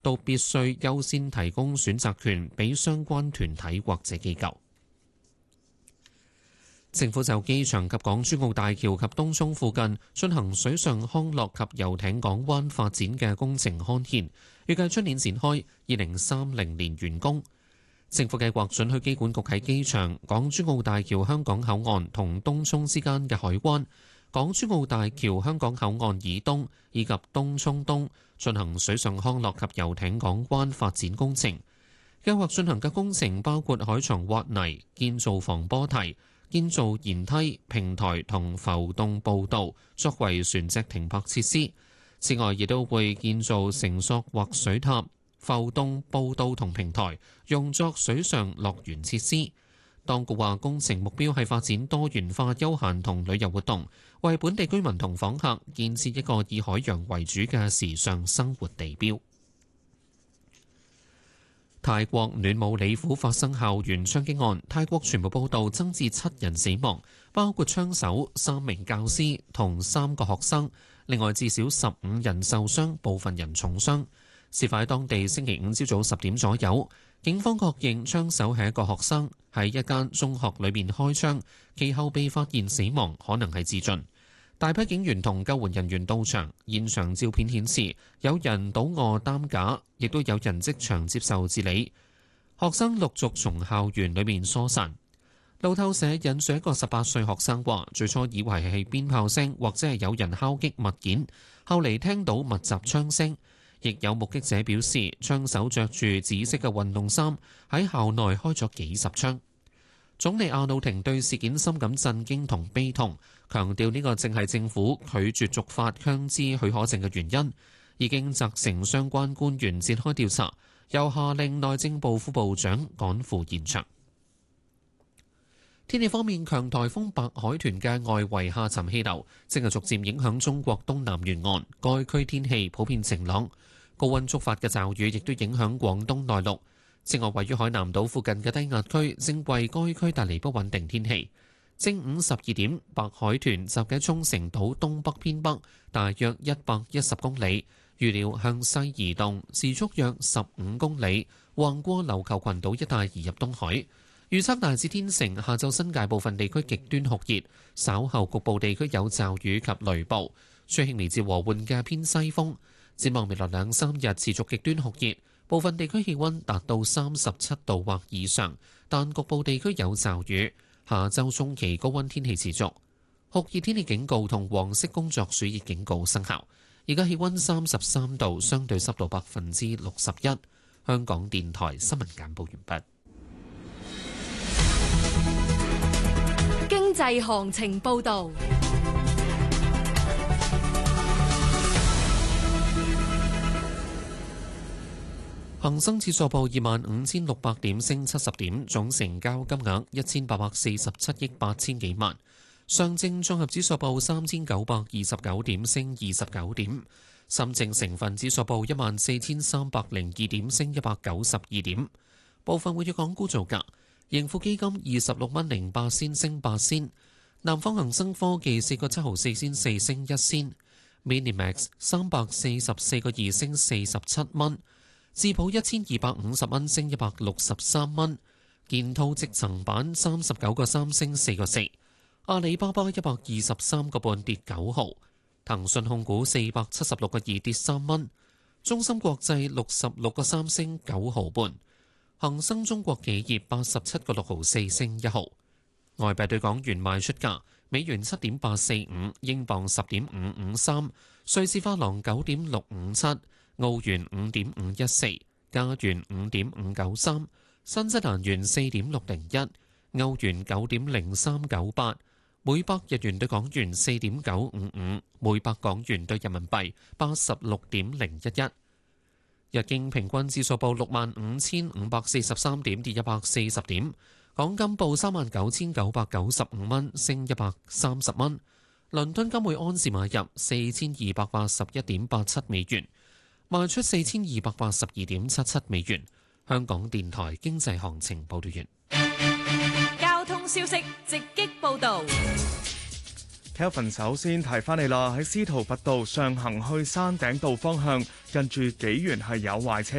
都必須優先提供選擇權俾相關團體或者機構。政府就機場及港珠澳大橋及東涌附近進行水上康樂及遊艇港灣發展嘅工程刊憲，預計出年展開，2030年完工。政府計劃准許機管局喺機場、港珠澳大橋香港口岸同東涌之間嘅海灣、港珠澳大橋香港口岸以東以及東涌東進行水上康樂及遊艇港灣發展工程。計劃進行嘅工程包括海床挖泥、建造防波堤、建造舷梯、平台同浮動步道，作為船隻停泊設施。此外，亦都會建造繩索或水塔、浮動步道同平台，用作水上樂園設施。當局話，工程目標係發展多元化休閒同旅遊活動，為本地居民同訪客建設一個以海洋為主嘅時尚生活地標。泰國暖武里府發生校園槍擊案，泰國傳媒報道增至7人死亡，包括槍手、3名教師同3個學生，另外至少15人受傷，部分人重傷。事發喺當地星期五朝早10點左右，警方確認槍手係一個學生，喺一間中學裏面開槍，其後被發現死亡，可能係自盡。大批警員同救援人員到場，現場照片顯示有人倒卧擔架，亦都有人即場接受治理。學生陸續從校園裏面疏散。路透社引述一個18歲學生話，最初以為係鞭炮聲或者係有人敲擊物件，後嚟聽到密集槍聲。亦有目擊者表示，槍手着住紫色嘅運動衫，喺校內開咗幾十槍。總理阿努廷對事件深感震驚同悲痛，強調呢個正係政府拒絕續發槍支許可證嘅原因，已經責成相關官員展開調查，又下令內政部副部長趕赴現場。天氣方面，強颱風白海豚嘅外圍下沉氣流正係逐漸影響中國東南沿岸，該區天氣普遍晴朗，高溫觸發嘅驟雨亦都影響廣東內陸。此外，位於海南島附近嘅低壓區正為該區帶嚟不穩定天氣。正午12點，白海豚集結沖繩島東北偏北，大約110公里，預料向西移動，時速約15公里，橫過琉球群島一帶移入東海。預測大致天晴，下晝新界部分地區極端酷熱，稍後局部地區有驟雨及雷暴，吹輕微至和緩嘅偏西風。展望未來2-3日持續極端酷熱，部分地區氣溫達到37度或以上，但局部地區有驟雨。下週中期高溫天氣持續，酷熱天氣警告同黃色工作暑熱警告生效。而家氣溫33度，相對濕度61%。香港電台新聞簡報完畢。 經濟行情報導。 恒生指數報25,600點，升70點，總成交金額1847億8千幾萬。上證綜合指數報3929點，升29點。深證成分指數報14,302點，升192點。部分活躍港股造價：盈富基金26蚊08仙升8仙，南方恒生科技4個7毫4仙4升1仙，Minimax 344個2升47蚊。智普1250蚊升163蚊，建滔積層板39個3升4個4，阿里巴巴123個半跌9毫，騰訊控股476個2跌3蚊，中芯國際66個3升9毫半，恒生中國企業87個6毫4升1毫。外幣對港元賣出價：美元7.845，英鎊10.553，瑞士法郎9.657。澳元5.514，加元5.593，新西蘭元4.601，歐元9.0398，每百日元對港元4.955，每百港元對人民幣86.011。日經平均指數報65,543點，跌140點。港金報39,995蚊，升130蚊。倫敦金每安士買入4,281.87美元。賣出4,282.77美元。香港電台經濟行情報道完。 交通消息直擊報導。 Kelvin 首先提翻你啦，喺司徒拔道上行去山頂道方向，近住紀元係有壞車。